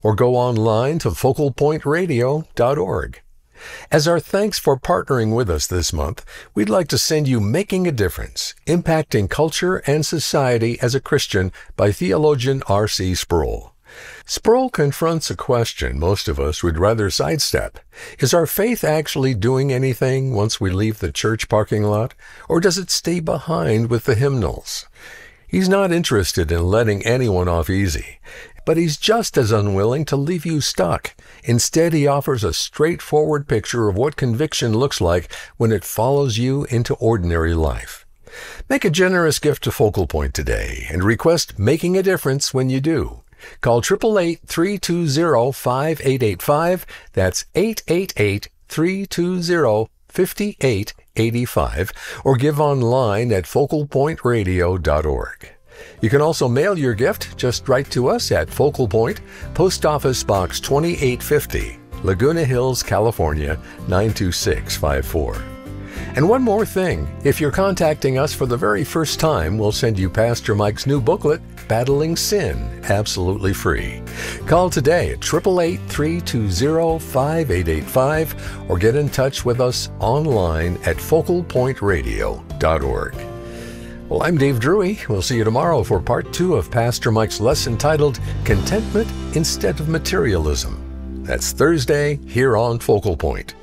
or go online to focalpointradio.org. As our thanks for partnering with us this month, we'd like to send you Making a Difference, Impacting Culture and Society as a Christian by theologian R.C. Sproul. Sproul confronts a question most of us would rather sidestep. Is our faith actually doing anything once we leave the church parking lot, or does it stay behind with the hymnals? He's not interested in letting anyone off easy, but he's just as unwilling to leave you stuck. Instead, he offers a straightforward picture of what conviction looks like when it follows you into ordinary life. Make a generous gift to Focal Point today and request Making a Difference when you do. Call 888-320-5885. That's 888-320-5885. Or give online at focalpointradio.org. You can also mail your gift. Just write to us at Focal Point, Post Office Box 2850, Laguna Hills, California, 92654. And one more thing, if you're contacting us for the very first time, we'll send you Pastor Mike's new booklet, Battling Sin, absolutely free. Call today at 888-320-5885 or get in touch with us online at focalpointradio.org. Well, I'm Dave Drury. We'll see you tomorrow for part 2 of Pastor Mike's lesson titled Contentment Instead of Materialism. That's Thursday here on Focal Point.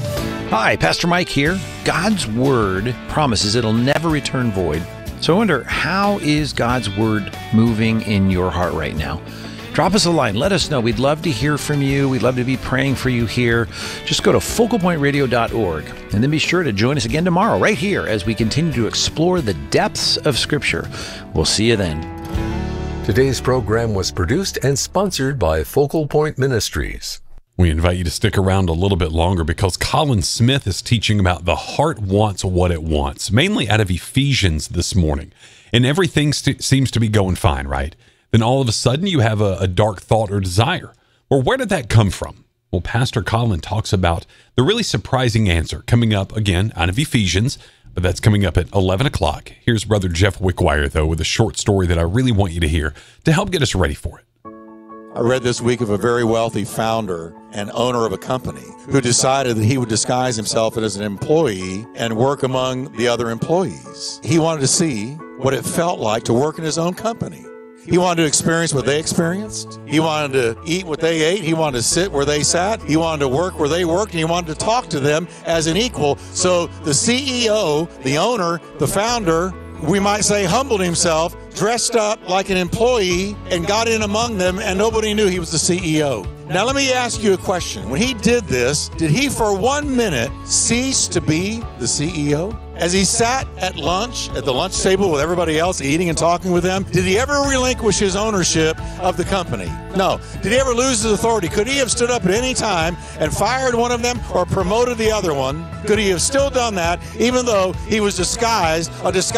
Hi, Pastor Mike here. God's Word promises it'll never return void. So I wonder, how is God's Word moving in your heart right now? Drop us a line. Let us know. We'd love to hear from you. We'd love to be praying for you here. Just go to focalpointradio.org and then be sure to join us again tomorrow right here as we continue to explore the depths of Scripture. We'll see you then. Today's program was produced and sponsored by Focal Point Ministries. We invite you to stick around a little bit longer because Colin Smith is teaching about the heart wants what it wants, mainly out of Ephesians this morning. And everything seems to be going fine, right? Then all of a sudden you have a dark thought or desire. Well, where did that come from? Well, Pastor Colin talks about the really surprising answer coming up again out of Ephesians, but that's coming up at 11 o'clock. Here's Brother Jeff Wickwire, though, with a short story that I really want you to hear to help get us ready for it. I read this week of a very wealthy founder and owner of a company who decided that he would disguise himself as an employee and work among the other employees. He wanted to see what it felt like to work in his own company. He wanted to experience what they experienced. He wanted to eat what they ate. He wanted to sit where they sat. He wanted to work where they worked, and he wanted to talk to them as an equal. So the CEO, the owner, the founder, we might say, humbled himself, dressed up like an employee, and got in among them, and nobody knew he was the CEO. Now, let me ask you a question. When he did this, did he for 1 minute cease to be the CEO? As he sat at lunch, at the lunch table with everybody else, eating and talking with them, did he ever relinquish his ownership of the company? No. Did he ever lose his authority? Could he have stood up at any time and fired one of them or promoted the other one? Could he have still done that even though he was a disguised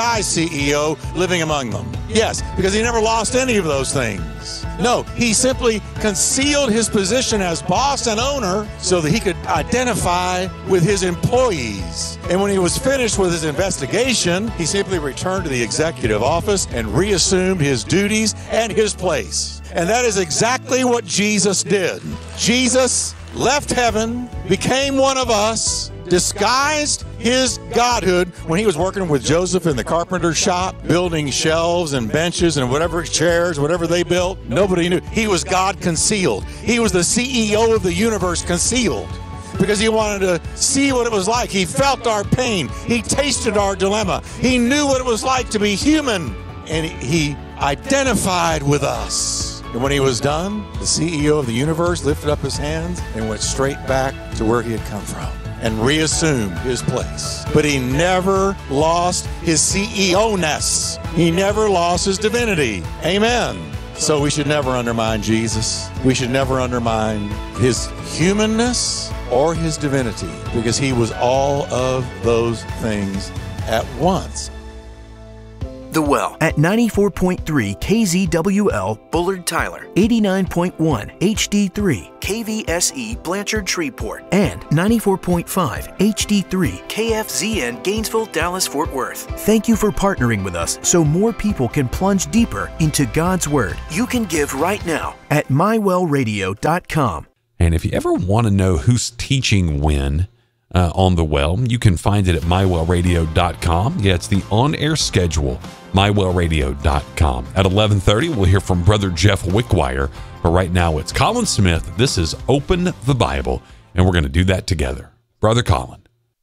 CEO living among them? Yes, because he never lost any of those things. No, he simply concealed his position as boss and owner so that he could identify with his employees. And when he was finished with his investigation, he simply returned to the executive office and reassumed his duties and his place. And that is exactly what Jesus did. Jesus left heaven, became one of us, disguised his godhood when he was working with Joseph in the carpenter's shop, building shelves and benches and whatever chairs, whatever they built. Nobody knew. He was God concealed. He was the CEO of the universe concealed because he wanted to see what it was like. He felt our pain. He tasted our dilemma. He knew what it was like to be human, and he identified with us. And when he was done, the CEO of the universe lifted up his hands and went straight back to where he had come from and reassumed his place. But he never lost his CEO-ness. He never lost his divinity. Amen. So we should never undermine Jesus. We should never undermine his humanness or his divinity, because he was all of those things at once. The Well at 94.3 KZWL Bullard Tyler, 89.1 HD3 KVSE Blanchard Shreveport, and 94.5 HD3 KFZN Gainesville, Dallas, Fort Worth. Thank you for partnering with us so more people can plunge deeper into God's Word. You can give right now at mywellradio.com. And if you ever want to know who's teaching when on The Well, you can find it at mywellradio.com. Yeah, it's the on-air schedule, mywellradio.com. At 11:30, we'll hear from Brother Jeff Wickwire. But right now, it's Colin Smith. This is Open the Bible, and we're going to do that together. Brother Colin.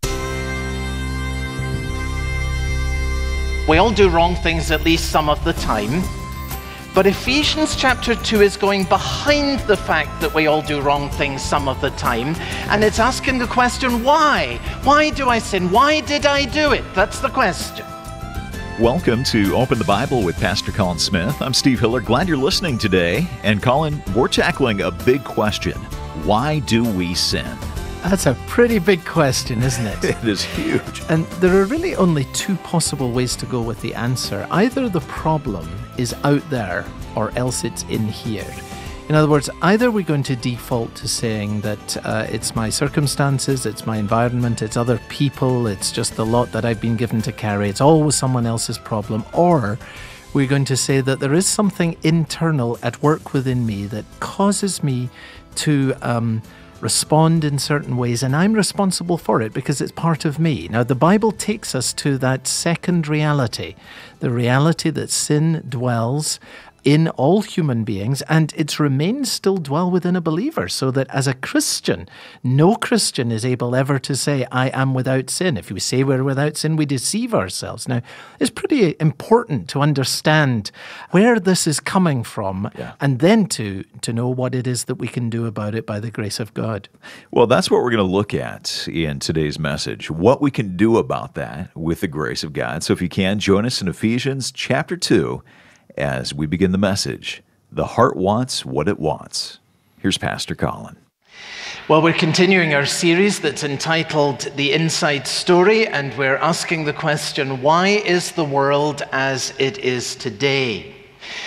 We all do wrong things at least some of the time. But Ephesians chapter 2 is going behind the fact that we all do wrong things some of the time, and it's asking the question, why? Why do I sin? Why did I do it? That's the question. Welcome to Open the Bible with Pastor Colin Smith. I'm Steve Hiller. Glad you're listening today. And Colin, we're tackling a big question. Why do we sin? That's a pretty big question, isn't it? It is huge. And there are really only two possible ways to go with the answer. Either the problem is out there or else it's in here. In other words, either we're going to default to saying that it's my circumstances, it's my environment, it's other people, it's just the lot that I've been given to carry, it's always someone else's problem, or we're going to say that there is something internal at work within me that causes me to respond in certain ways, and I'm responsible for it because it's part of me. Now, the Bible takes us to that second reality, the reality that sin dwells in all human beings, and its remains still dwell within a believer, so that as a Christian, no Christian is able ever to say, I am without sin. If we say we're without sin, we deceive ourselves. Now, it's pretty important to understand where this is coming from, and then to know what it is that we can do about it by the grace of God. Well, that's what we're going to look at in today's message, what we can do about that with the grace of God. So if you can, join us in Ephesians chapter 2, as we begin the message, The Heart Wants What It Wants. Here's Pastor Colin. Well, we're continuing our series that's entitled The Inside Story, and we're asking the question, why is the world as it is today?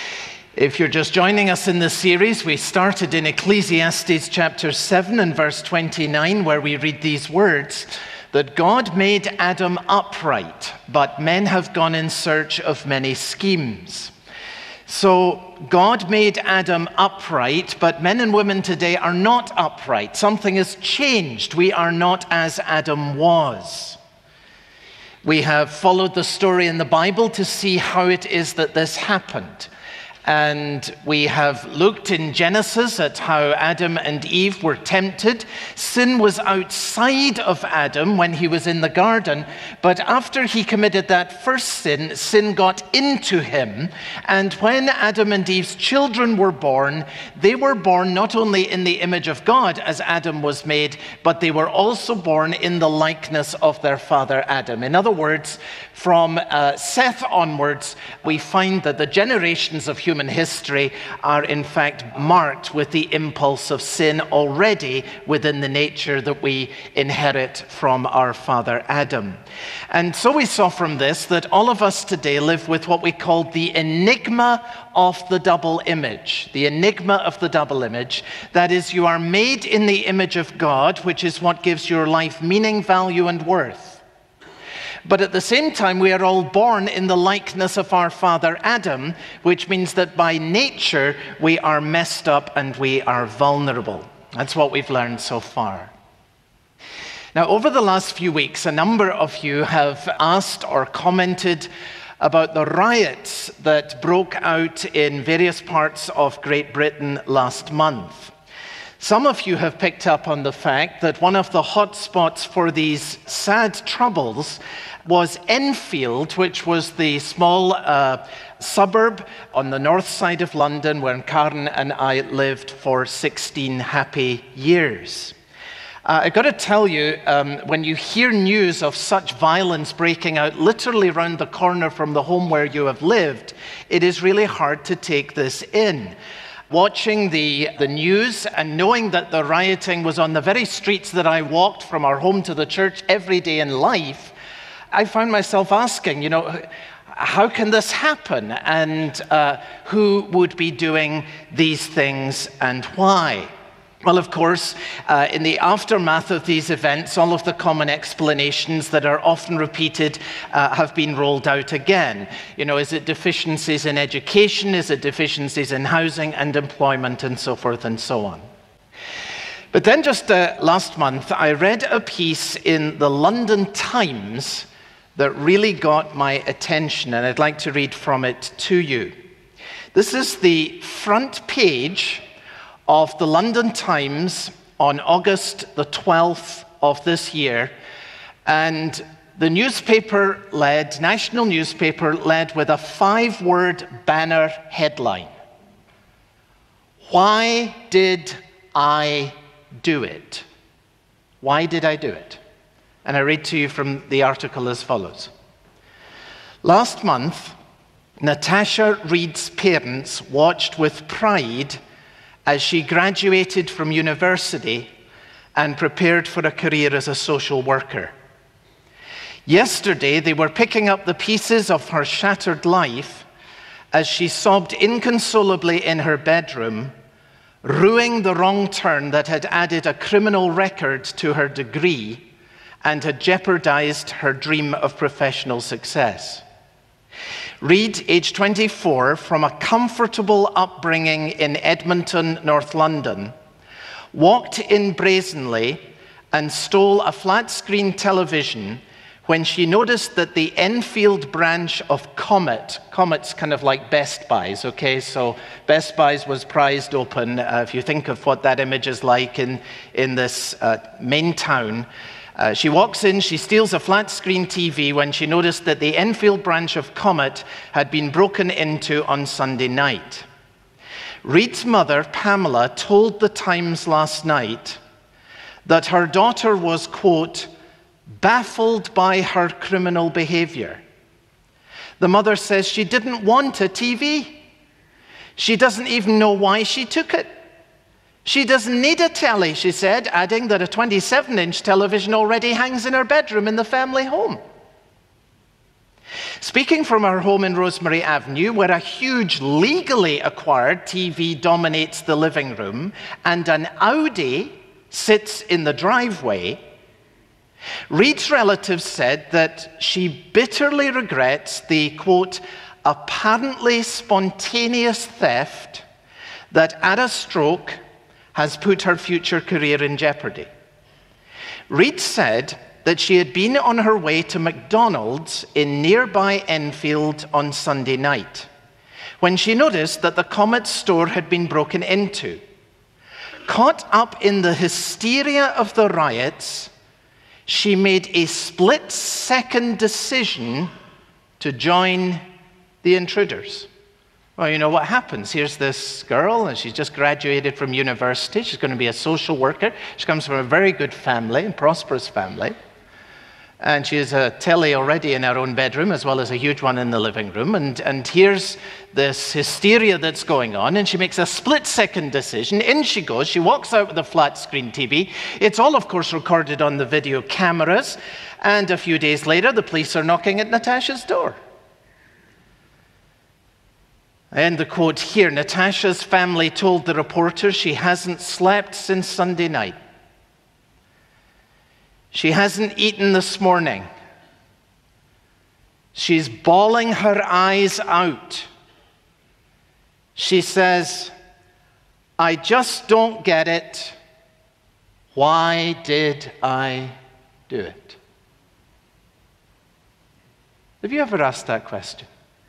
If you're just joining us in this series, we started in Ecclesiastes chapter 7 and verse 29, where we read these words, that God made Adam upright, but men have gone in search of many schemes. So God made Adam upright, but men and women today are not upright. Something has changed. We are not as Adam was. We have followed the story in the Bible to see how it is that this happened. And we have looked in Genesis at how Adam and Eve were tempted. Sin was outside of Adam when he was in the garden, but after he committed that first sin, sin got into him. And when Adam and Eve's children were born, they were born not only in the image of God as Adam was made, but they were also born in the likeness of their father Adam. In other words, from Seth onwards, we find that the generations of human history are in fact marked with the impulse of sin already within the nature that we inherit from our father Adam. And so we saw from this that all of us today live with what we call the enigma of the double image. The enigma of the double image. That is, you are made in the image of God, which is what gives your life meaning, value, and worth. But at the same time, we are all born in the likeness of our father Adam, which means that by nature, we are messed up and we are vulnerable. That's what we've learned so far. Now, over the last few weeks, a number of you have asked or commented about the riots that broke out in various parts of Great Britain last month. Some of you have picked up on the fact that one of the hot spots for these sad troubles was Enfield, which was the small suburb on the north side of London where Karen and I lived for 16 happy years. I've got to tell you, when you hear news of such violence breaking out literally around the corner from the home where you have lived, it is really hard to take this in. Watching the news and knowing that the rioting was on the very streets that I walked from our home to the church every day in life, I found myself asking, how can this happen? And who would be doing these things and why? Well, of course, in the aftermath of these events, all of the common explanations that are often repeated have been rolled out again. You know, is it deficiencies in education? Is it deficiencies in housing and employment and so forth and so on? But then just last month, I read a piece in the London Times that really got my attention, and I'd like to read from it to you. This is the front page of the London Times on August the 12th of this year, and the newspaper national newspaper led with a 5-word banner headline. Why did I do it? Why did I do it? And I read to you from the article as follows. Last month, Natasha Reid's parents watched with pride as she graduated from university and prepared for a career as a social worker. Yesterday, they were picking up the pieces of her shattered life as she sobbed inconsolably in her bedroom, rueing the wrong turn that had added a criminal record to her degree and had jeopardized her dream of professional success. Reid, age 24, from a comfortable upbringing in Edmonton, North London, walked in brazenly and stole a flat-screen television when she noticed that the Enfield branch of Comet's kind of like Best Buys, okay? So Best Buys was prized open. If you think of what that image is like in this main town, she walks in, she steals a flat-screen TV when she noticed that the Enfield branch of Comet had been broken into on Sunday night. Reid's mother, Pamela, told the Times last night that her daughter was, quote, baffled by her criminal behavior. The mother says she didn't want a TV. She doesn't even know why she took it. She doesn't need a telly, she said, adding that a 27-inch television already hangs in her bedroom in the family home. Speaking from her home in Rosemary Avenue, where a huge legally acquired TV dominates the living room and an Audi sits in the driveway, Reid's relatives said that she bitterly regrets the, quote, apparently spontaneous theft that at a stroke has put her future career in jeopardy. Reid said that she had been on her way to McDonald's in nearby Enfield on Sunday night when she noticed that the Comet store had been broken into. Caught up in the hysteria of the riots, she made a split-second decision to join the intruders. Well, you know what happens. Here's this girl, and she's just graduated from university. She's going to be a social worker. She comes from a very good family, a prosperous family. And she has a telly already in her own bedroom, as well as a huge one in the living room. And here's this hysteria that's going on, and she makes a split-second decision. In she goes. She walks out with a flat-screen TV. It's all, of course, recorded on the video cameras. And a few days later, the police are knocking at Natasha's door. And the quote here, Natasha's family told the reporter she hasn't slept since Sunday night. She hasn't eaten this morning. She's bawling her eyes out. She says, I just don't get it. Why did I do it? Have you ever asked that question?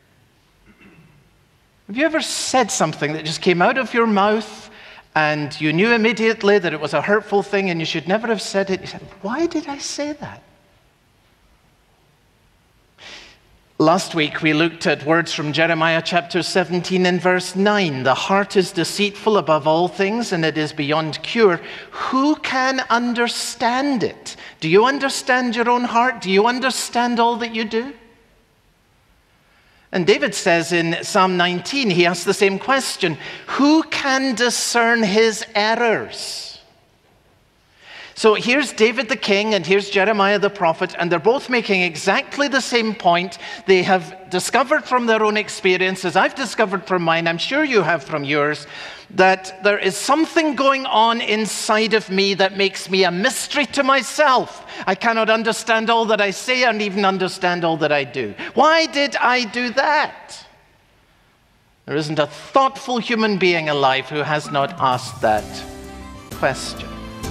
Have you ever said something that just came out of your mouth and you knew immediately that it was a hurtful thing and you should never have said it? You said, why did I say that? Last week we looked at words from Jeremiah chapter 17 and verse 9. The heart is deceitful above all things and it is beyond cure. Who can understand it? Do you understand your own heart? Do you understand all that you do? And David says in Psalm 19, he asks the same question, who can discern his errors? So here's David the king and here's Jeremiah the prophet, and they're both making exactly the same point. They have discovered from their own experiences, I've discovered from mine, I'm sure you have from yours, that there is something going on inside of me that makes me a mystery to myself. I cannot understand all that I say and even understand all that I do. Why did I do that? There isn't a thoughtful human being alive who has not asked that question.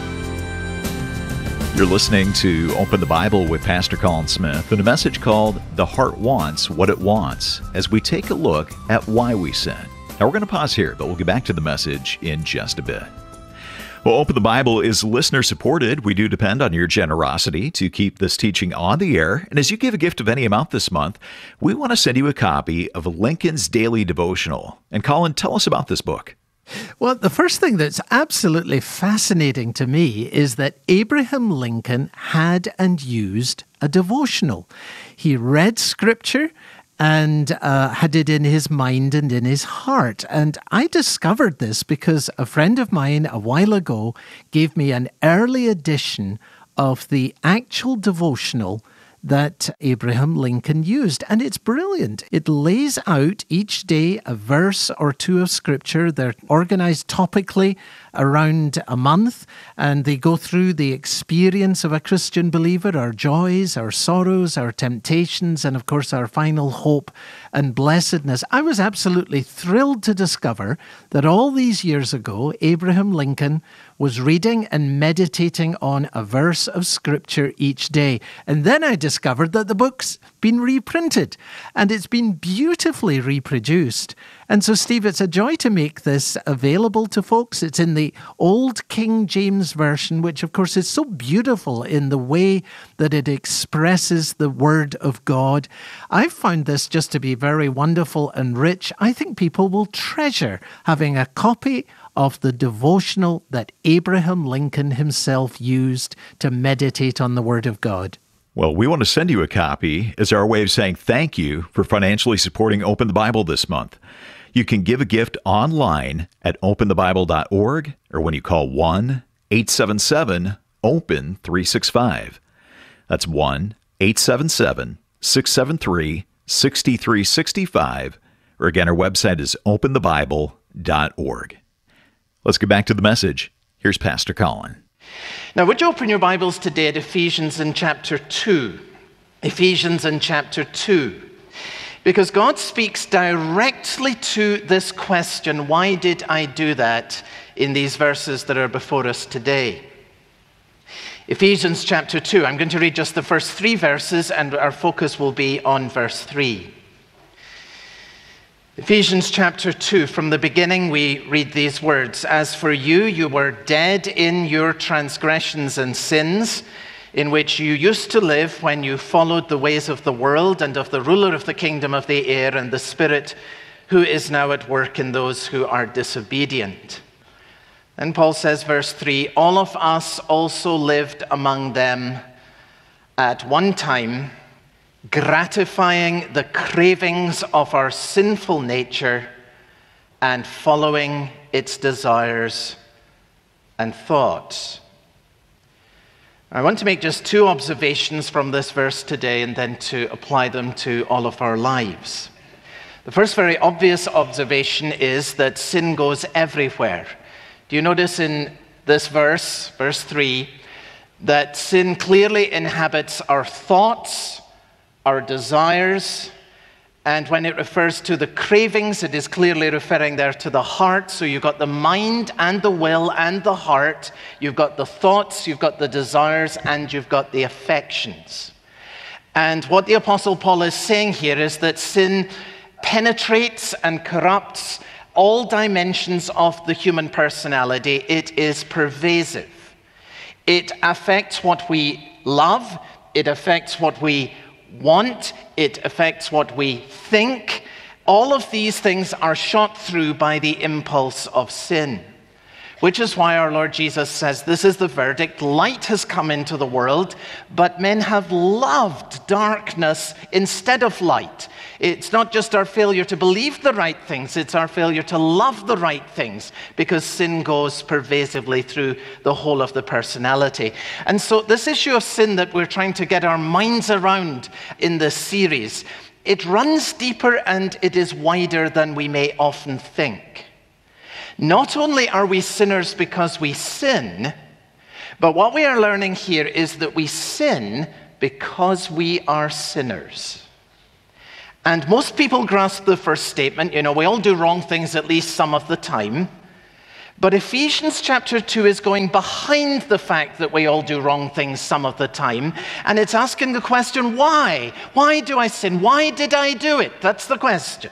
You're listening to Open the Bible with Pastor Colin Smith and a message called The Heart Wants What It Wants, as we take a look at why we sin. Now we're going to pause here, but we'll get back to the message in just a bit. Well, Open the Bible is listener supported. We do depend on your generosity to keep this teaching on the air. And as you give a gift of any amount this month, we want to send you a copy of Lincoln's Daily Devotional. And Colin, tell us about this book. Well, the first thing that's absolutely fascinating to me is that Abraham Lincoln had and used a devotional. He read Scripture and had it in his mind and in his heart. And I discovered this because a friend of mine a while ago gave me an early edition of the actual devotional that Abraham Lincoln used. And it's brilliant. It lays out each day a verse or two of Scripture. They're organized topically around a month, and they go through the experience of a Christian believer, our joys, our sorrows, our temptations, and of course our final hope and blessedness. I was absolutely thrilled to discover that all these years ago, Abraham Lincoln was reading and meditating on a verse of Scripture each day. And then I discovered that the book's been reprinted, and it's been beautifully reproduced. And so, Steve, it's a joy to make this available to folks. It's in the Old King James Version, which, of course, is so beautiful in the way that it expresses the Word of God. I've found this just to be very wonderful and rich. I think people will treasure having a copy of the devotional that Abraham Lincoln himself used to meditate on the Word of God. Well, we want to send you a copy as our way of saying thank you for financially supporting Open the Bible this month. You can give a gift online at openthebible.org or when you call 1-877-OPEN-365. That's 1-877-673-6365. Or again, our website is openthebible.org. Let's get back to the message. Here's Pastor Colin. Now, would you open your Bibles today at Ephesians in chapter 2? Ephesians in chapter 2. Because God speaks directly to this question, why did I do that, in these verses that are before us today. Ephesians chapter 2. I'm going to read just the first 3 verses, and our focus will be on verse 3. Ephesians chapter 2, from the beginning we read these words, "As for you, you were dead in your transgressions and sins, in which you used to live when you followed the ways of the world and of the ruler of the kingdom of the air and the Spirit, who is now at work in those who are disobedient." Then Paul says, verse 3, "All of us also lived among them at one time, gratifying the cravings of our sinful nature and following its desires and thoughts." I want to make just 2 observations from this verse today and then to apply them to all of our lives. The first very obvious observation is that sin goes everywhere. Do you notice in this verse, verse 3, that sin clearly inhabits our thoughts, our desires, and when it refers to the cravings, it is clearly referring there to the heart. So you've got the mind and the will and the heart. You've got the thoughts, you've got the desires, and you've got the affections. And what the Apostle Paul is saying here is that sin penetrates and corrupts all dimensions of the human personality. It is pervasive. It affects what we love. It affects what we want, it affects what we think. All of these things are shot through by the impulse of sin. Which is why our Lord Jesus says, this is the verdict. Light has come into the world, but men have loved darkness instead of light. It's not just our failure to believe the right things, it's our failure to love the right things, because sin goes pervasively through the whole of the personality. And so this issue of sin that we're trying to get our minds around in this series, it runs deeper and it is wider than we may often think. Not only are we sinners because we sin, but what we are learning here is that we sin because we are sinners. And most people grasp the first statement, we all do wrong things at least some of the time. But Ephesians chapter 2 is going behind the fact that we all do wrong things some of the time, and it's asking the question, why? Why do I sin? Why did I do it? That's the question.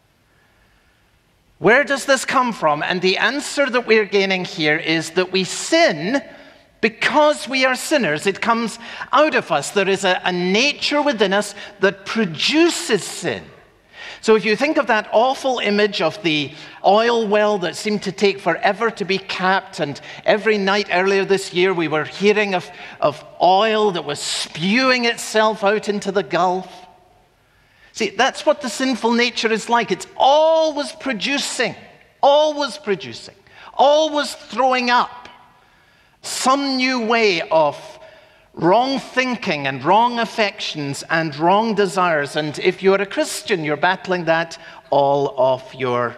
Where does this come from? And the answer that we're gaining here is that we sin because we are sinners. It comes out of us. There is a nature within us that produces sin. So if you think of that awful image of the oil well that seemed to take forever to be capped, and every night earlier this year we were hearing of oil that was spewing itself out into the Gulf. See, that's what the sinful nature is like. It's always producing, always throwing up some new way of wrong thinking and wrong affections and wrong desires. And if you're a Christian, you're battling that all of your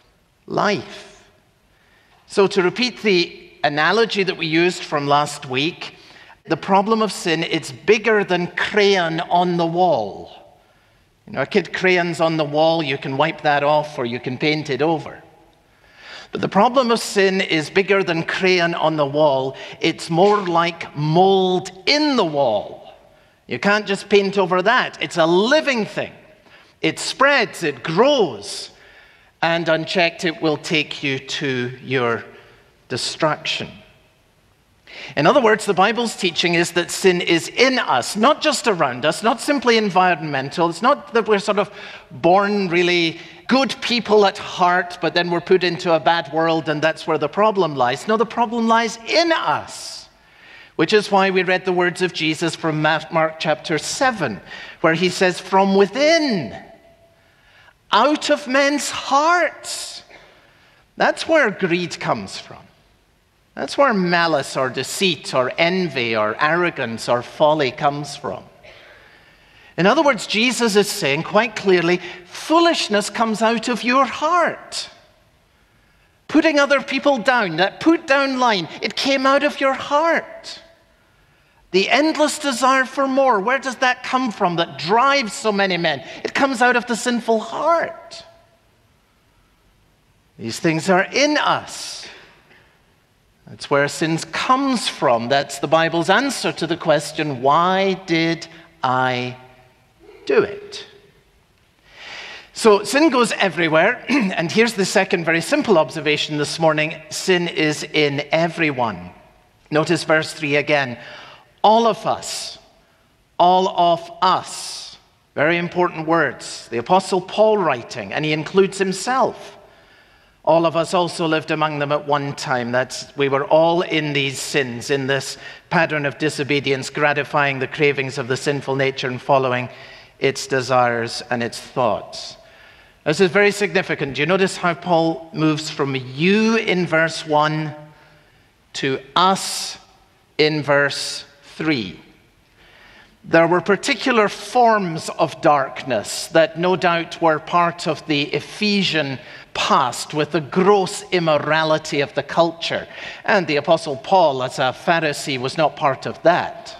life. So to repeat the analogy that we used from last week, the problem of sin, it's bigger than crayon on the wall. A kid crayons on the wall, you can wipe that off or you can paint it over. But the problem of sin is bigger than crayon on the wall. It's more like mold in the wall. You can't just paint over that. It's a living thing. It spreads, it grows, and unchecked it will take you to your destruction. In other words, the Bible's teaching is that sin is in us, not just around us, not simply environmental. It's not that we're sort of born really good people at heart, but then we're put into a bad world and that's where the problem lies. No, the problem lies in us, which is why we read the words of Jesus from Mark chapter 7, where he says, from within, out of men's hearts. That's where greed comes from. That's where malice or deceit or envy or arrogance or folly comes from. In other words, Jesus is saying quite clearly, foolishness comes out of your heart. Putting other people down, that put down line, it came out of your heart. The endless desire for more, where does that come from that drives so many men? It comes out of the sinful heart. These things are in us. That's where sin comes from. That's the Bible's answer to the question, why did I do it? So sin goes everywhere. And here's the second very simple observation this morning. Sin is in everyone. Notice verse 3 again. All of us. All of us. Very important words. The Apostle Paul writing, and he includes himself. All of us also lived among them at one time. We were all in these sins, in this pattern of disobedience, gratifying the cravings of the sinful nature and following its desires and its thoughts. This is very significant. Do you notice how Paul moves from you in verse 1 to us in verse 3? There were particular forms of darkness that no doubt were part of the Ephesian past with the gross immorality of the culture. And the Apostle Paul, as a Pharisee, was not part of that.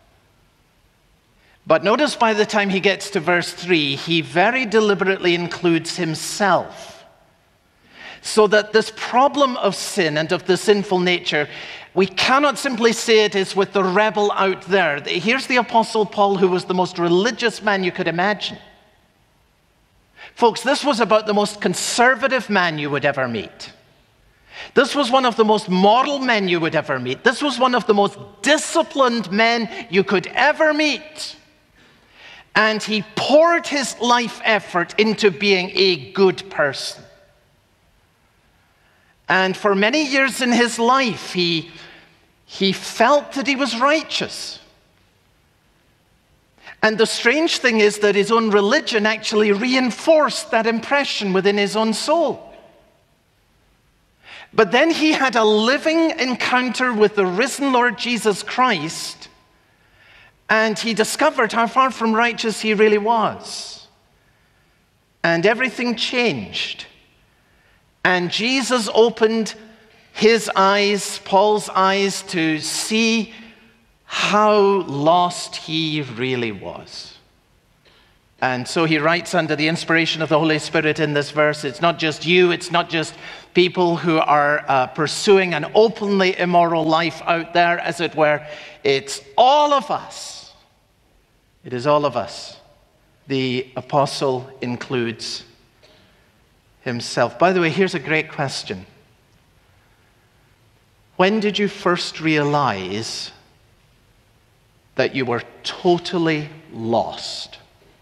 But notice by the time he gets to verse 3, he very deliberately includes himself. So that this problem of sin and of the sinful nature, we cannot simply say it is with the rebel out there. Here's the Apostle Paul, who was the most religious man you could imagine. Folks, this was about the most conservative man you would ever meet. This was one of the most moral men you would ever meet. This was one of the most disciplined men you could ever meet. And he poured his life effort into being a good person. And for many years in his life, he felt that he was righteous. And the strange thing is that his own religion actually reinforced that impression within his own soul. But then he had a living encounter with the risen Lord Jesus Christ, and he discovered how far from righteous he really was. And everything changed. And Jesus opened his eyes, Paul's eyes, to see how lost he really was. And so he writes under the inspiration of the Holy Spirit in this verse, it's not just you, it's not just people who are pursuing an openly immoral life out there, as it were. It's all of us. It is all of us. The apostle includes himself. By the way, here's a great question. When did you first realize that you were totally lost?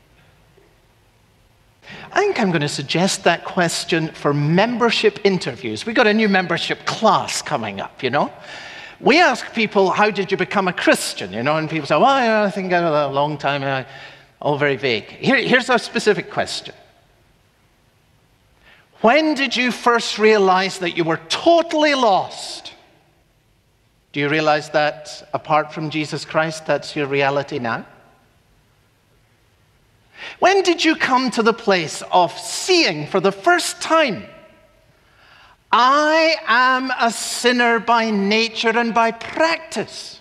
I think I'm going to suggest that question for membership interviews. We've got a new membership class coming up, you know. We ask people, how did you become a Christian, you know, and people say, well, I think a long time, all very vague. Here's a specific question. When did you first realize that you were totally lost? Do you realize that apart from Jesus Christ, that's your reality now? When did you come to the place of seeing for the first time, I am a sinner by nature and by practice?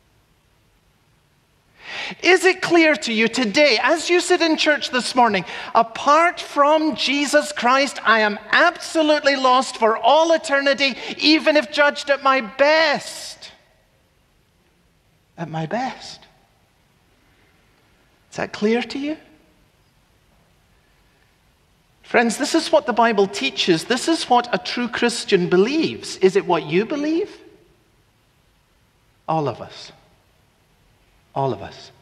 Is it clear to you today, as you sit in church this morning, apart from Jesus Christ, I am absolutely lost for all eternity, even if judged at my best? At my best. Is that clear to you? Friends, this is what the Bible teaches. This is what a true Christian believes. Is it what you believe? All of us. All of us.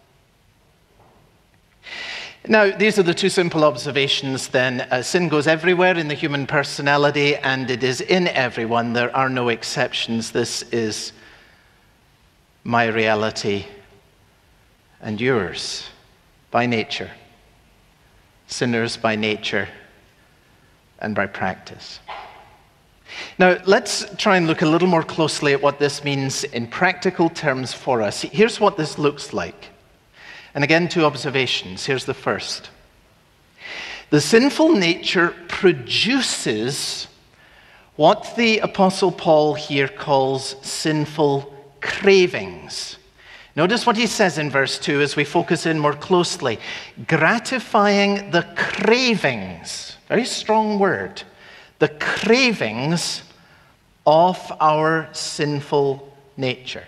Now, these are the two simple observations then. Sin goes everywhere in the human personality, and it is in everyone. There are no exceptions. This is my reality and yours by nature. Sinners by nature and by practice. Now, let's try and look a little more closely at what this means in practical terms for us. Here's what this looks like. And again, two observations. Here's the first. The sinful nature produces what the Apostle Paul here calls sinful cravings. Notice what he says in verse 2 as we focus in more closely. Gratifying the cravings, very strong word, the cravings of our sinful nature.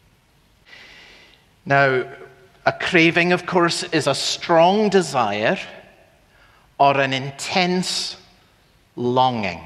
Now, a craving, of course, is a strong desire or an intense longing.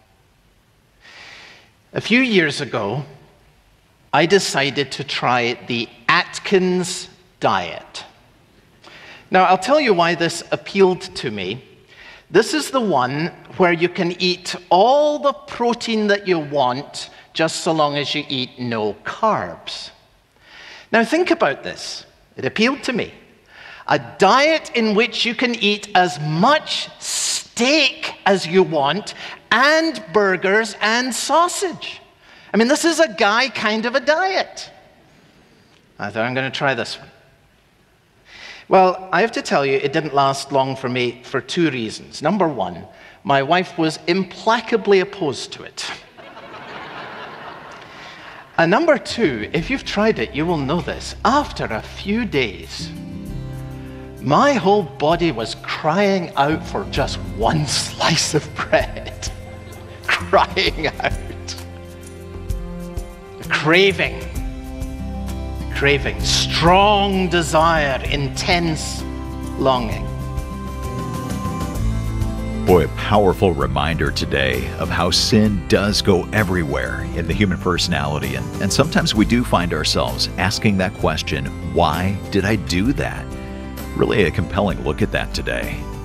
A few years ago, I decided to try the Atkins diet. Now, I'll tell you why this appealed to me. This is the one where you can eat all the protein that you want, just so long as you eat no carbs. Now, think about this. It appealed to me. A diet in which you can eat as much steak as you want, and burgers and sausage. I mean, this is a guy kind of a diet. I thought, I'm going to try this one. Well, I have to tell you, it didn't last long for me for two reasons. Number one, my wife was implacably opposed to it. And number two, if you've tried it, you will know this. After a few days, my whole body was crying out for just one slice of bread. Crying out. Craving, strong desire, intense longing. Boy, a powerful reminder today of how sin does go everywhere in the human personality. And sometimes we do find ourselves asking that question, why did I do that? Really a compelling look at that today.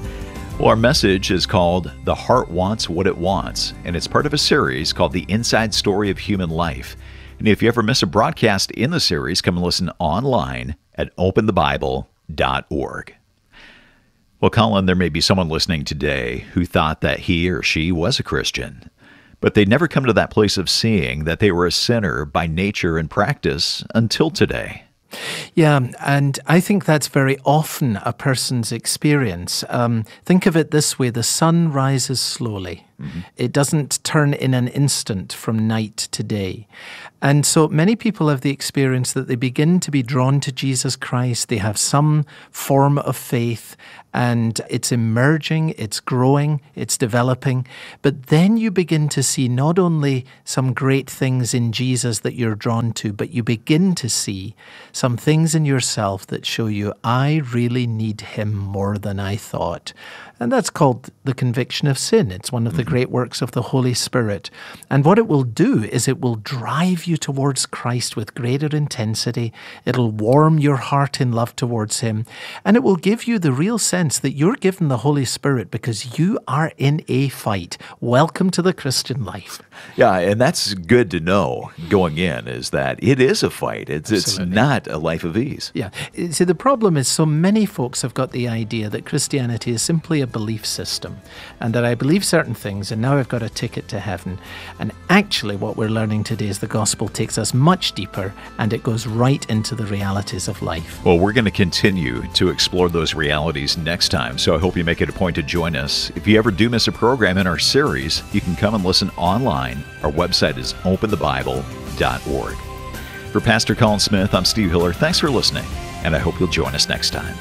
Well, our message is called The Heart Wants What It Wants, and it's part of a series called The Inside Story of Human Life. And if you ever miss a broadcast in the series, come and listen online at openthebible.org. Well, Colin, there may be someone listening today who thought that he or she was a Christian, but they'd never come to that place of seeing that they were a sinner by nature and practice until today. Yeah, and I think that's very often a person's experience. Think of it this way: the sun rises slowly. It doesn't turn in an instant from night to day. And so many people have the experience that they begin to be drawn to Jesus Christ. They have some form of faith, and it's emerging, it's growing, it's developing. But then you begin to see not only some great things in Jesus that you're drawn to, but you begin to see some things in yourself that show you, I really need him more than I thought. And that's called the conviction of sin. It's one of the great works of the Holy Spirit. And what it will do is it will drive you towards Christ with greater intensity. It'll warm your heart in love towards him. And it will give you the real sense that you're given the Holy Spirit because you are in a fight. Welcome to the Christian life. Yeah, and that's good to know going in, is that it is a fight. It's not a life of ease. Yeah. See, the problem is so many folks have got the idea that Christianity is simply a belief system, and that I believe certain things and now I've got a ticket to heaven. And actually what we're learning today is the gospel takes us much deeper, and it goes right into the realities of life. Well, we're going to continue to explore those realities next time, so I hope you make it a point to join us. If you ever do miss a program in our series, you can come and listen online. Our website is openthebible.org. For Pastor Colin Smith, I'm Steve Hiller. Thanks for listening, and I hope you'll join us next time.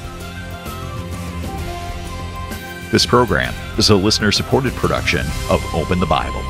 This program is a listener-supported production of Open the Bible.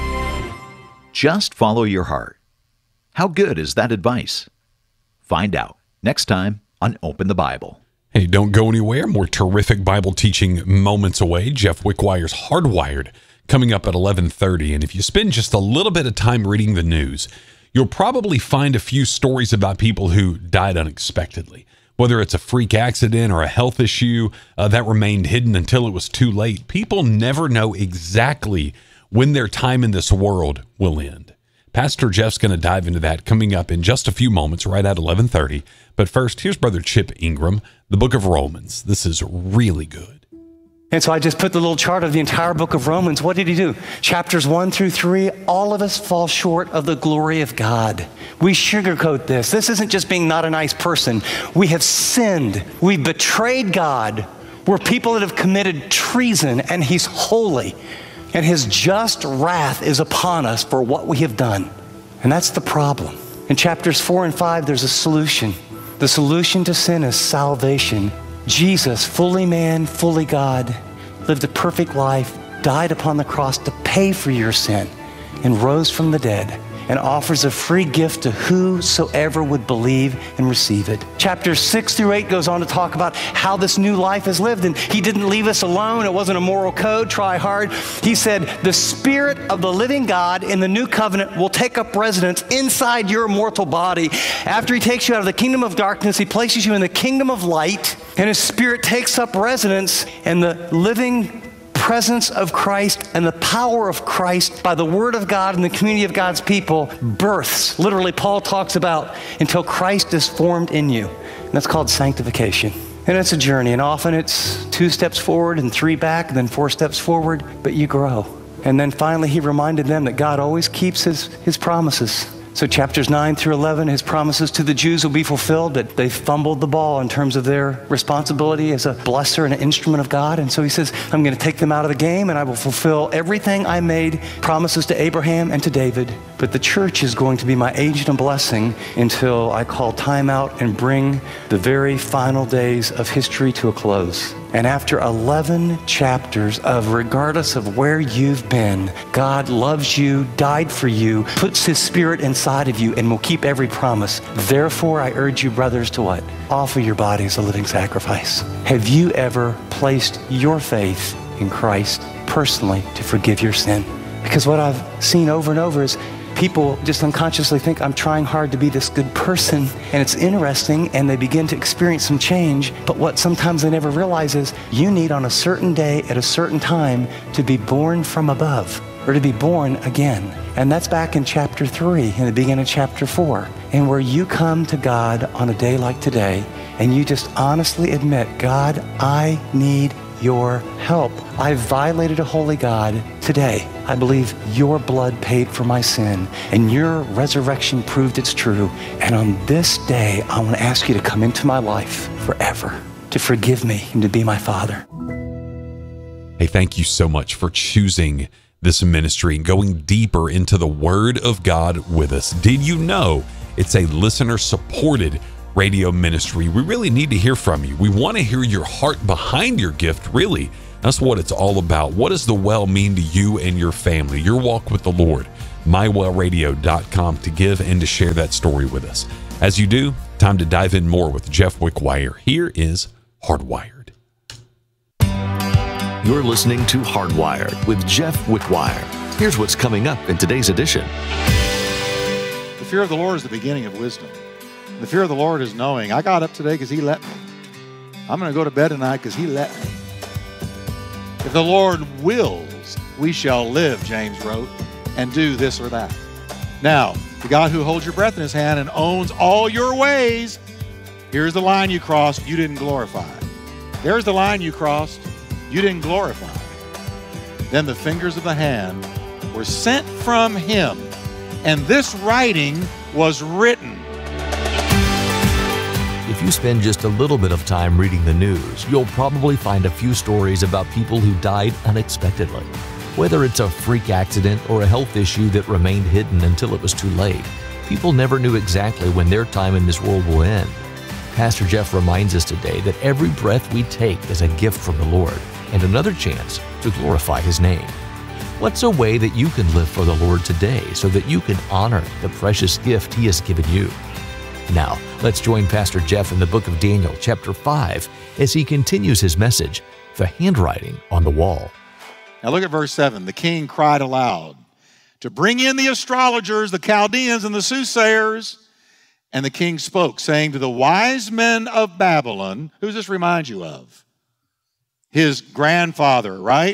Just follow your heart. How good is that advice? Find out next time on Open the Bible. Hey, don't go anywhere. More terrific Bible teaching moments away. Jeff Wickwire's Hardwired coming up at 11:30. And if you spend just a little bit of time reading the news, you'll probably find a few stories about people who died unexpectedly. Whether it's a freak accident or a health issue that remained hidden until it was too late, people never know exactly when their time in this world will end. Pastor Jeff's going to dive into that coming up in just a few moments, right at 11:30. But first, here's Brother Chip Ingram, the book of Romans. This is really good. And so I just put the little chart of the entire book of Romans. What did he do? Chapters 1 through 3, all of us fall short of the glory of God. We sugarcoat this. This isn't just being not a nice person. We have sinned. We've betrayed God. We're people that have committed treason, and he's holy. And his just wrath is upon us for what we have done. And that's the problem. In chapters 4 and 5, there's a solution. The solution to sin is salvation. Jesus, fully man, fully God, lived a perfect life, died upon the cross to pay for your sin, and rose from the dead, and offers a free gift to whosoever would believe and receive it. Chapters 6 through 8 goes on to talk about how this new life is lived, and he didn't leave us alone. It wasn't a moral code, try hard. He said, the Spirit of the living God in the new covenant will take up residence inside your mortal body. After he takes you out of the kingdom of darkness, he places you in the kingdom of light, and his Spirit takes up residence, and the living presence of Christ and the power of Christ by the Word of God and the community of God's people births. Literally, Paul talks about until Christ is formed in you. And that's called sanctification. And it's a journey, and often it's 2 steps forward and 3 back, and then 4 steps forward, but you grow. And then finally, he reminded them that God always keeps his promises. So chapters 9 through 11, his promises to the Jews will be fulfilled, but they fumbled the ball in terms of their responsibility as a blesser and an instrument of God. And so he says, I'm going to take them out of the game, and I will fulfill everything I made promises to Abraham and to David. But the church is going to be my agent of blessing until I call time out and bring the very final days of history to a close. And after 11 chapters of regardless of where you've been, God loves you, died for you, puts his Spirit inside of you, and will keep every promise. Therefore, I urge you, brothers, to what? Offer your bodies a living sacrifice. Have you ever placed your faith in Christ personally to forgive your sin? Because what I've seen over and over is people just unconsciously think I'm trying hard to be this good person, and it's interesting, and they begin to experience some change. But what sometimes they never realize is you need on a certain day at a certain time to be born from above, or to be born again. And that's back in chapter 3, in the beginning of chapter 4, and where you come to God on a day like today, and you just honestly admit, God, I need your help. I violated a holy God today. I believe your blood paid for my sin, and your resurrection proved it's true. And on this day, I want to ask you to come into my life forever, to forgive me and to be my Father. Hey, thank you so much for choosing this ministry and going deeper into the Word of God with us. Did you know it's a listener-supported radio ministry? We really need to hear from you. We want to hear your heart behind your gift, really. That's what it's all about. What does the well mean to you and your family, your walk with the Lord? mywellradio.com to give and to share that story with us. As you do, time to dive in more with Jeff Wickwire. Here is Hardwired. You're listening to Hardwired with Jeff Wickwire. Here's what's coming up in today's edition. The fear of the Lord is the beginning of wisdom. The fear of the Lord is knowing, I got up today because he let me. I'm going to go to bed tonight because he let me. If the Lord wills, we shall live, James wrote, and do this or that. Now, the God who holds your breath in his hand and owns all your ways, here's the line you crossed, you didn't glorify. There's the line you crossed, you didn't glorify. Then the fingers of the hand were sent from him, and this writing was written. If you spend just a little bit of time reading the news, you'll probably find a few stories about people who died unexpectedly. Whether it's a freak accident or a health issue that remained hidden until it was too late, people never knew exactly when their time in this world will end. Pastor Jeff reminds us today that every breath we take is a gift from the Lord and another chance to glorify his name. What's a way that you can live for the Lord today so that you can honor the precious gift he has given you? Now, let's join Pastor Jeff in the book of Daniel, chapter 5, as he continues his message, The Handwriting on the Wall. Now look at verse 7. The king cried aloud to bring in the astrologers, the Chaldeans, and the soothsayers. And the king spoke, saying to the wise men of Babylon, who does this remind you of? His grandfather, right?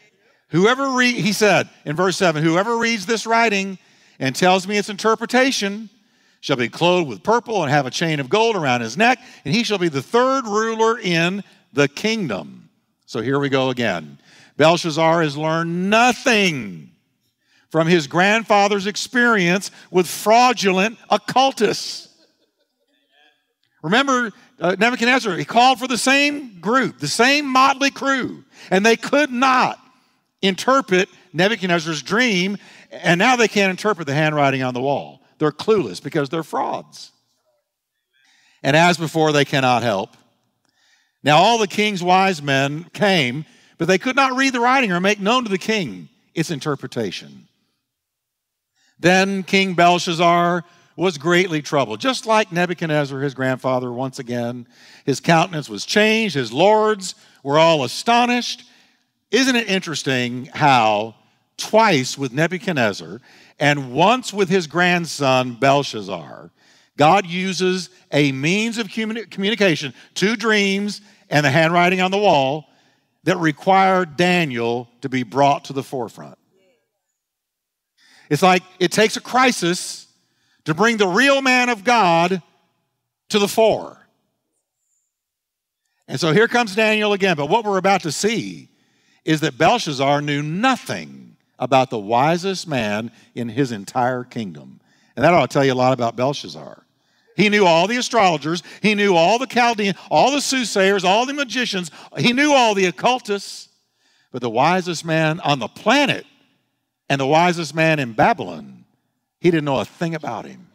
He said in verse 7, whoever reads this writing and tells me its interpretation shall be clothed with purple and have a chain of gold around his neck, and he shall be the third ruler in the kingdom. So here we go again. Belshazzar has learned nothing from his grandfather's experience with fraudulent occultists. Remember, Nebuchadnezzar, he called for the same group, the same motley crew, and they could not interpret Nebuchadnezzar's dream, and now they can't interpret the handwriting on the wall. They're clueless because they're frauds. And as before, they cannot help. Now all the king's wise men came, but they could not read the writing or make known to the king its interpretation. Then King Belshazzar was greatly troubled. Just like Nebuchadnezzar, his grandfather, once again, his countenance was changed. His lords were all astonished. Isn't it interesting how twice with Nebuchadnezzar and once with his grandson Belshazzar, God uses a means of communication, 2 dreams and the handwriting on the wall, that required Daniel to be brought to the forefront. It's like it takes a crisis to bring the real man of God to the fore. And so here comes Daniel again. But what we're about to see is that Belshazzar knew nothing about the wisest man in his entire kingdom. And that ought to tell you a lot about Belshazzar. He knew all the astrologers. He knew all the Chaldeans, all the soothsayers, all the magicians. He knew all the occultists. But the wisest man on the planet and the wisest man in Babylon, he didn't know a thing about him.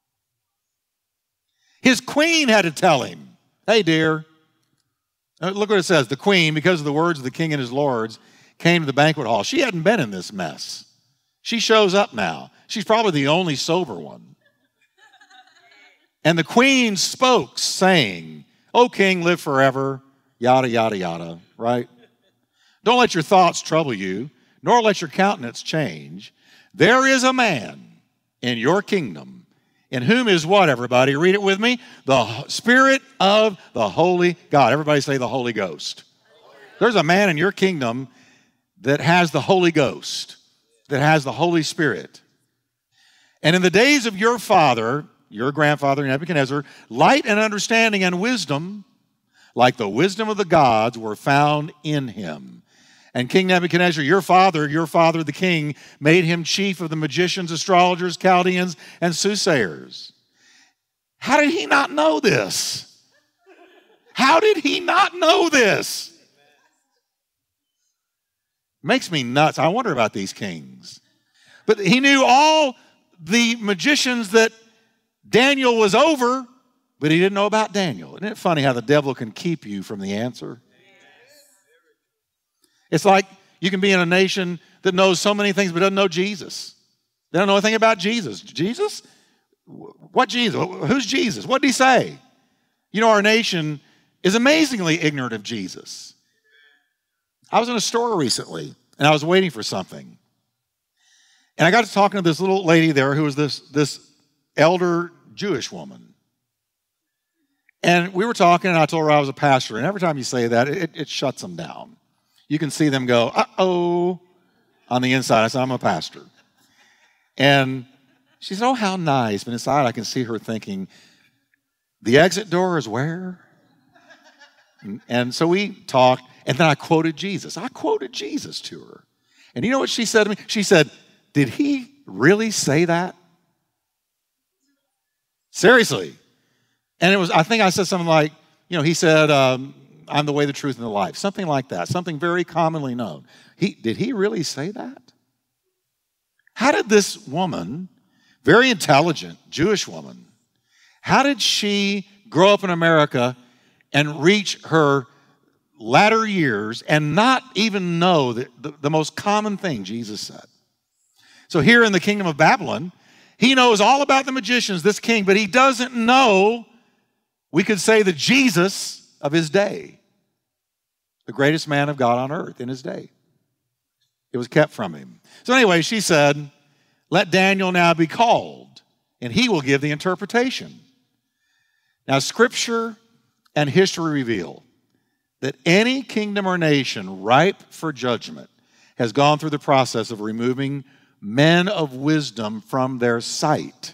His queen had to tell him, hey, dear, look what it says. The queen, because of the words of the king and his lords, came to the banquet hall. She hadn't been in this mess. She shows up now. She's probably the only sober one. And the queen spoke, saying, O king, live forever, yada, yada, yada, right? Don't let your thoughts trouble you, nor let your countenance change. There is a man in your kingdom, in whom is what, everybody? Read it with me. The Spirit of the Holy God. Everybody say the Holy Ghost. There's a man in your kingdom that has the Holy Ghost, that has the Holy Spirit. And in the days of your father, your grandfather Nebuchadnezzar, light and understanding and wisdom, like the wisdom of the gods, were found in him. And King Nebuchadnezzar, your father the king, made him chief of the magicians, astrologers, Chaldeans, and soothsayers. How did he not know this? How did he not know this? Makes me nuts. I wonder about these kings. But he knew all the magicians that Daniel was over, but he didn't know about Daniel. Isn't it funny how the devil can keep you from the answer? It's like you can be in a nation that knows so many things but doesn't know Jesus. They don't know anything about Jesus. Jesus? What Jesus? Who's Jesus? What did he say? You know, our nation is amazingly ignorant of Jesus. I was in a store recently, and I was waiting for something. And I got to talking to this little lady there who was this elder Jewish woman. And we were talking, and I told her I was a pastor. And every time you say that, it shuts them down. You can see them go, uh-oh, on the inside. I said, I'm a pastor. And she said, oh, how nice. But inside, I can see her thinking, the exit door is where? And so we talked, and then I quoted Jesus. I quoted Jesus to her. And you know what she said to me? She said, did he really say that? Seriously. And it was, I think I said something like, you know, he said, I'm the way, the truth, and the life. Something like that. Something very commonly known. Did he really say that? How did this woman, very intelligent Jewish woman, how did she grow up in America and reach her latter years and not even know the most common thing Jesus said? So here in the kingdom of Babylon, he knows all about the magicians, this king, but he doesn't know, we could say, the Jesus of his day. The greatest man of God on earth in his day. It was kept from him. So anyway, she said, let Daniel now be called, and he will give the interpretation. Now, Scripture and history reveal that any kingdom or nation ripe for judgment has gone through the process of removing men of wisdom from their sight.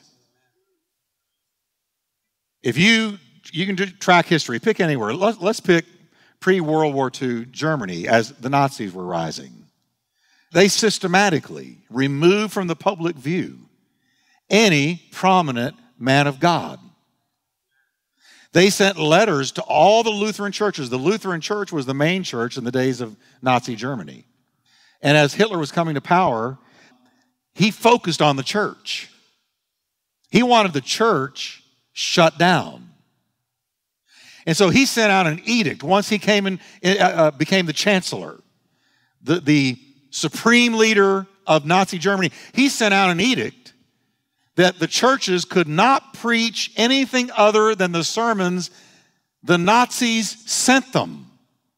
If you can track history, pick anywhere. Let's pick pre-World War II Germany as the Nazis were rising. They systematically removed from the public view any prominent man of God. They sent letters to all the Lutheran churches. The Lutheran church was the main church in the days of Nazi Germany. And as Hitler was coming to power, he focused on the church. He wanted the church shut down. And so he sent out an edict once he came in, became the chancellor, the supreme leader of Nazi Germany. He sent out an edict that the churches could not preach anything other than the sermons the Nazis sent them.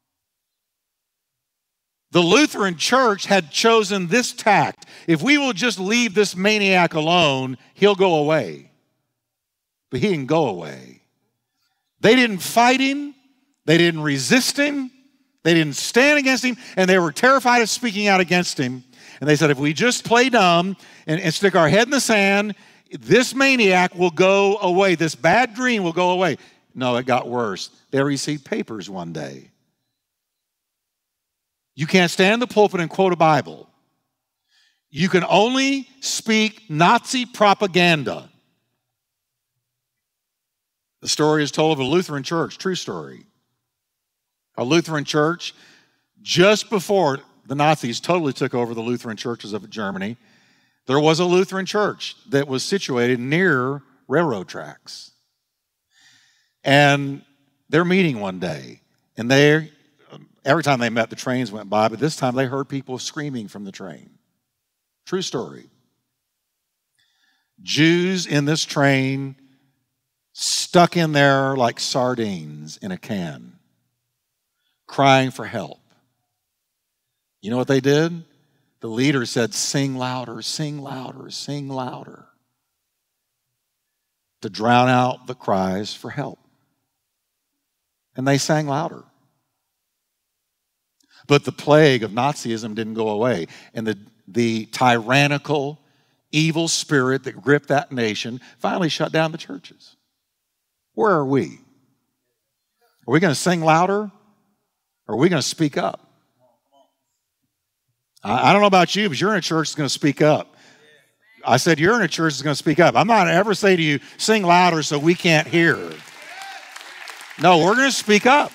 The Lutheran church had chosen this tact. If we will just leave this maniac alone, he'll go away. But he didn't go away. They didn't fight him. They didn't resist him. They didn't stand against him. And they were terrified of speaking out against him. And they said, if we just play dumb and stick our head in the sand, this maniac will go away. This bad dream will go away. No, it got worse. They received papers one day. You can't stand in the pulpit and quote a Bible. You can only speak Nazi propaganda. The story is told of a Lutheran church, true story. A Lutheran church, just before the Nazis totally took over the Lutheran churches of Germany, there was a Lutheran church that was situated near railroad tracks. And they're meeting one day, and every time they met, the trains went by, but this time they heard people screaming from the train. True story. Jews in this train stuck in there like sardines in a can, crying for help. You know what they did? The leader said, sing louder, sing louder, sing louder. to drown out the cries for help. And they sang louder. But the plague of Nazism didn't go away. And the tyrannical, evil spirit that gripped that nation finally shut down the churches. Where are we? Are we going to sing louder? Or are we going to speak up? I don't know about you, but you're in a church that's going to speak up. I said you're in a church that's going to speak up. I'm not ever say to you, sing louder so we can't hear. No, we're going to speak up.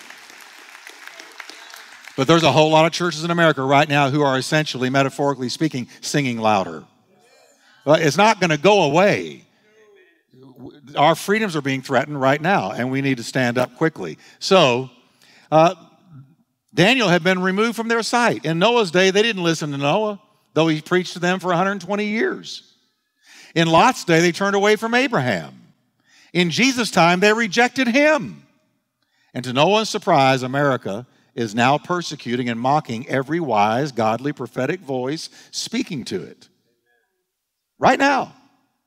But there's a whole lot of churches in America right now who are essentially, metaphorically speaking, singing louder. But it's not going to go away. Our freedoms are being threatened right now, and we need to stand up quickly. So, Daniel had been removed from their sight. In Noah's day, they didn't listen to Noah, though he preached to them for 120 years. In Lot's day, they turned away from Abraham. In Jesus' time, they rejected him. And to no one's surprise, America is now persecuting and mocking every wise, godly, prophetic voice speaking to it. Right now.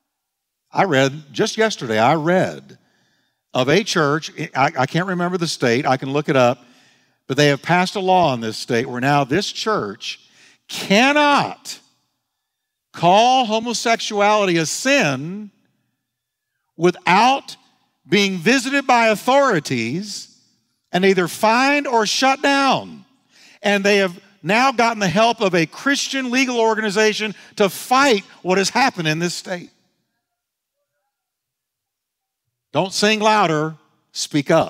Just yesterday, I read of a church, I can't remember the state, I can look it up, but they have passed a law in this state where now this church cannot call homosexuality a sin without being visited by authorities and either fined or shut down. And they have now gotten the help of a Christian legal organization to fight what has happened in this state. Don't sing louder, speak up.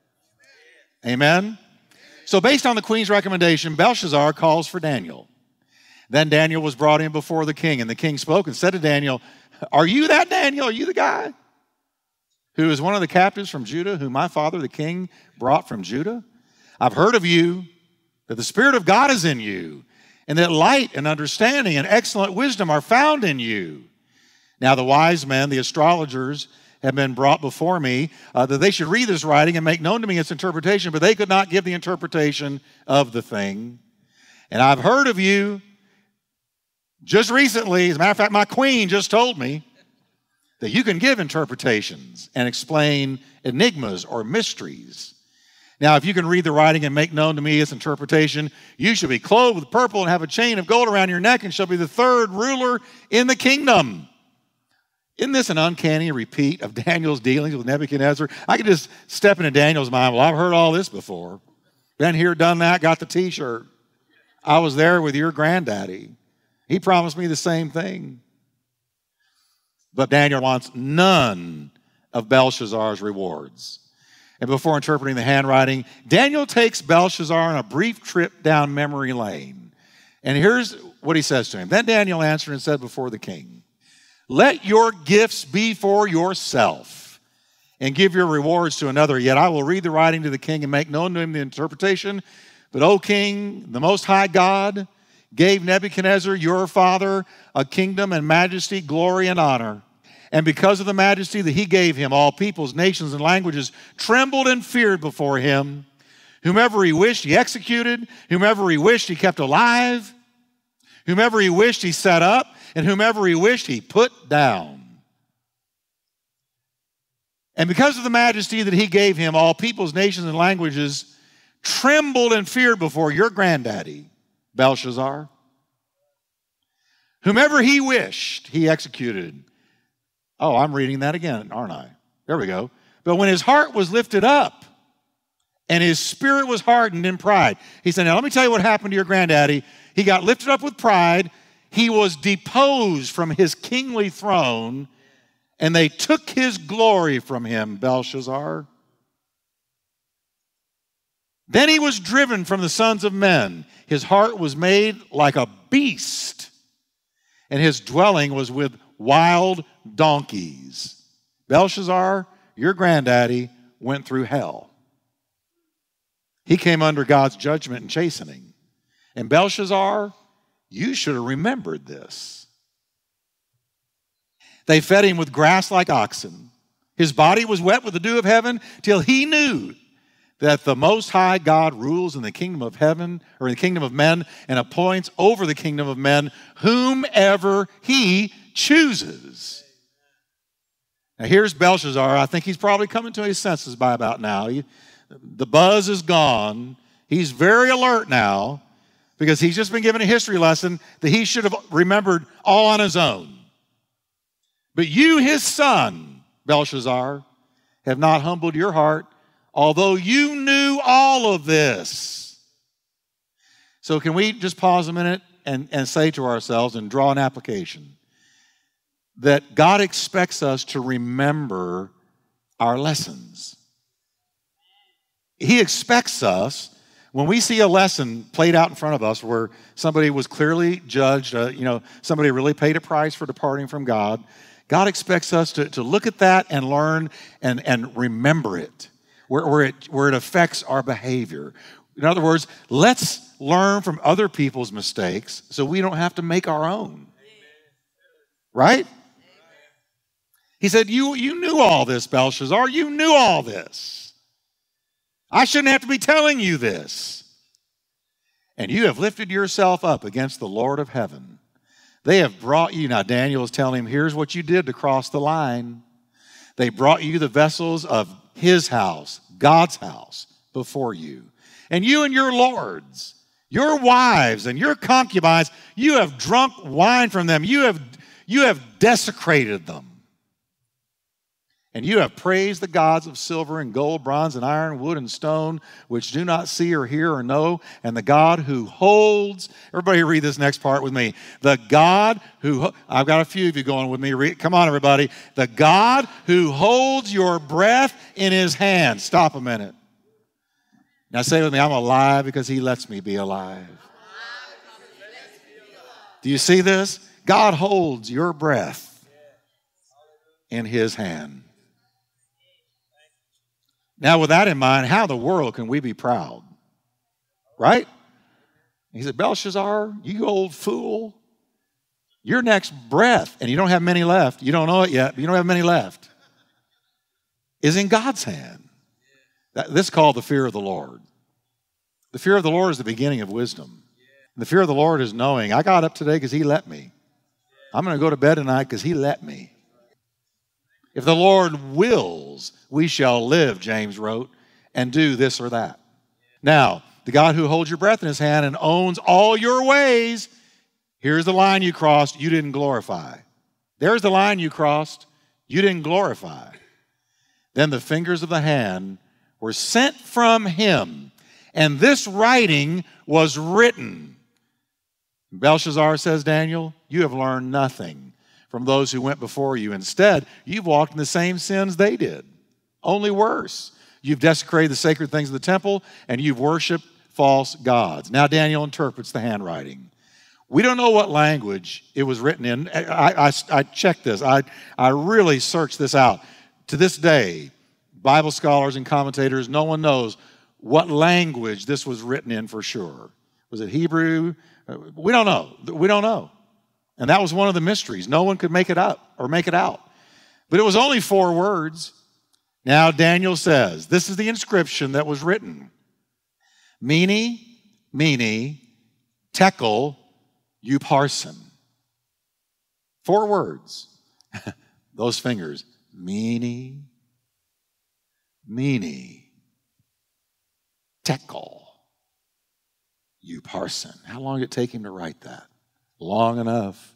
Amen? So based on the queen's recommendation, Belshazzar calls for Daniel. Then Daniel was brought in before the king, and the king spoke and said to Daniel, "Are you that Daniel? Are you the guy who is one of the captives from Judah, whom my father the king brought from Judah? I've heard of you, that the Spirit of God is in you, and that light and understanding and excellent wisdom are found in you. Now the wise men, the astrologers, have been brought before me, that they should read this writing and make known to me its interpretation, but they could not give the interpretation of the thing. And I've heard of you just recently, as a matter of fact, my queen just told me that you can give interpretations and explain enigmas or mysteries. Now, if you can read the writing and make known to me its interpretation, you shall be clothed with purple and have a chain of gold around your neck and shall be the third ruler in the kingdom." Isn't this an uncanny repeat of Daniel's dealings with Nebuchadnezzar? I could just step into Daniel's mind. Well, I've heard all this before. Been here, done that, got the t-shirt. I was there with your granddaddy. He promised me the same thing. But Daniel wants none of Belshazzar's rewards. And before interpreting the handwriting, Daniel takes Belshazzar on a brief trip down memory lane. And here's what he says to him. Then Daniel answered and said before the king, "Let your gifts be for yourself, and give your rewards to another. Yet I will read the writing to the king and make known to him the interpretation. But, O king, the Most High God gave Nebuchadnezzar, your father, a kingdom and majesty, glory and honor. And because of the majesty that he gave him, all peoples, nations, and languages trembled and feared before him. Whomever he wished, he executed. Whomever he wished, he kept alive. Whomever he wished, he set up. And whomever he wished, he put down. And because of the majesty that he gave him, all peoples, nations, and languages trembled and feared before your granddaddy, Belshazzar. Whomever he wished, he executed." Oh, I'm reading that again, aren't I? There we go. "But when his heart was lifted up and his spirit was hardened in pride," he said, "Now let me tell you what happened to your granddaddy. He got lifted up with pride. He was deposed from his kingly throne, and they took his glory from him, Belshazzar. Then he was driven from the sons of men. His heart was made like a beast, and his dwelling was with wild donkeys." Belshazzar, your granddaddy, went through hell. He came under God's judgment and chastening. And Belshazzar, you should have remembered this. They fed him with grass like oxen. His body was wet with the dew of heaven till he knew that the Most High God rules in the kingdom of heaven, or in the kingdom of men, and appoints over the kingdom of men whomever he chooses. Now here's Belshazzar. I think he's probably coming to his senses by about now. The buzz is gone. He's very alert now because he's just been given a history lesson that he should have remembered all on his own. But you, his son, Belshazzar, have not humbled your heart, although you knew all of this. So can we just pause a minute and say to ourselves and draw an application that God expects us to remember our lessons. He expects us, when we see a lesson played out in front of us where somebody was clearly judged, somebody really paid a price for departing from God, God expects us to look at that and learn and remember it, where it affects our behavior. In other words, let's learn from other people's mistakes so we don't have to make our own. Right? He said, you knew all this, Belshazzar. You knew all this. I shouldn't have to be telling you this. And you have lifted yourself up against the Lord of heaven. They have brought you, now Daniel is telling him, here's what you did to cross the line. They brought you the vessels of his house, God's house, before you. And you and your lords, your wives and your concubines, you have drunk wine from them. You have desecrated them. And you have praised the gods of silver and gold, bronze and iron, wood and stone, which do not see or hear or know, and the God who holds, everybody read this next part with me. The God who, I've got a few of you going with me. Come on, everybody. The God who holds your breath in his hand. Stop a minute. Now say with me, I'm alive because he lets me be alive. Do you see this? God holds your breath in his hand. Now, with that in mind, how in the world can we be proud? Right? He said, Belshazzar, you old fool, your next breath, and you don't have many left, you don't know it yet, but you don't have many left, is in God's hand. This is called the fear of the Lord. The fear of the Lord is the beginning of wisdom. And the fear of the Lord is knowing, I got up today because he let me. I'm going to go to bed tonight because he let me. If the Lord wills, we shall live, James wrote, and do this or that. Now, the God who holds your breath in his hand and owns all your ways, here's the line you crossed, you didn't glorify. There's the line you crossed, you didn't glorify. Then the fingers of the hand were sent from him, and this writing was written. Belshazzar, says Daniel, you have learned nothing from those who went before you. Instead, you've walked in the same sins they did, only worse. You've desecrated the sacred things of the temple, and you've worshiped false gods. Now Daniel interprets the handwriting. We don't know what language it was written in. I checked this. I really searched this out. To this day, Bible scholars and commentators, no one knows what language this was written in for sure. Was it Hebrew? We don't know. We don't know. And that was one of the mysteries. No one could make it up or make it out. But it was only 4 words. Now Daniel says, this is the inscription that was written. Mene, mene, tekel, upharsin. 4 words. Those fingers. Mene, mene, tekel, upharsin. How long did it take him to write that? Long enough.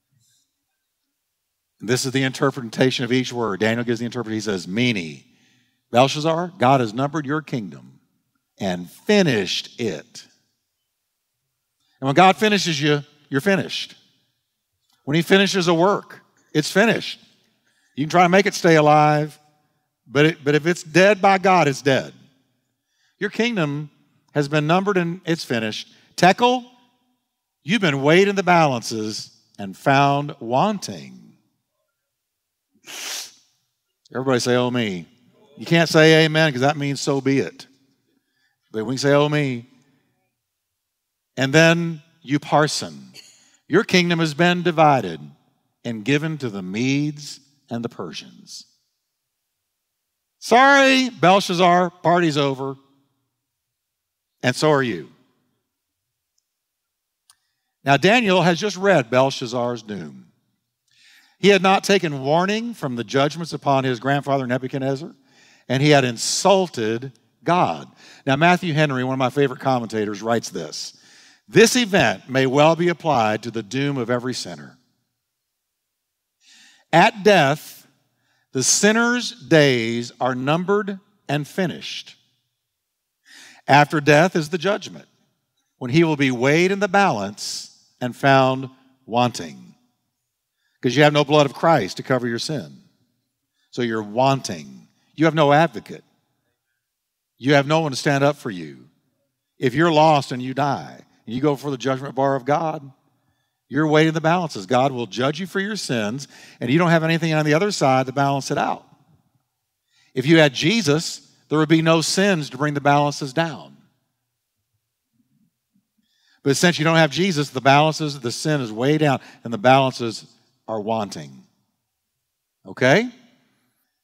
And this is the interpretation of each word. Daniel gives the interpretation. He says, Mene, Belshazzar, God has numbered your kingdom and finished it. And when God finishes you, you're finished. When he finishes a work, it's finished. You can try to make it stay alive, but if it's dead by God, it's dead. Your kingdom has been numbered and it's finished. Tekel, you've been weighed in the balances and found wanting. Everybody say, oh me. You can't say amen because that means so be it. But we can say, oh me. And then upharsin. Your kingdom has been divided and given to the Medes and the Persians. Sorry, Belshazzar, party's over. And so are you. Now, Daniel has just read Belshazzar's doom. He had not taken warning from the judgments upon his grandfather Nebuchadnezzar, and he had insulted God. Now, Matthew Henry, one of my favorite commentators, writes this: this event may well be applied to the doom of every sinner. At death, the sinner's days are numbered and finished. After death is the judgment, when he will be weighed in the balance and found wanting. Because you have no blood of Christ to cover your sin. So you're wanting. You have no advocate. You have no one to stand up for you. If you're lost and you die, and you go for the judgment bar of God, you're weighing the balances. God will judge you for your sins, and you don't have anything on the other side to balance it out. If you had Jesus, there would be no sins to bring the balances down. But since you don't have Jesus, the sin is way down, and the balances are wanting. Okay?